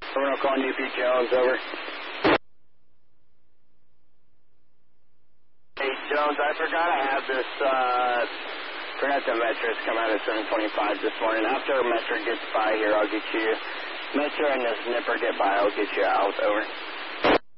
We're not calling UP Jones, over. Hey, Jones, I forgot I have this, forgot the Metro's come out at 7:25 this morning. After Metro gets by here, I'll get you. Metro and this Nipper get by, I'll get you out, over.